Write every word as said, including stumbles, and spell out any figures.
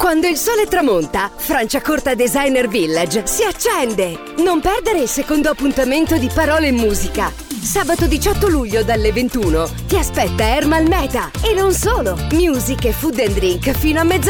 Quando il sole tramonta, Franciacorta Designer Village si accende! Non perdere il secondo appuntamento di Parole e Musica. Sabato diciotto luglio dalle ventuno ti aspetta Ermal Meta. E non solo, music e food and drink fino a mezzanotte.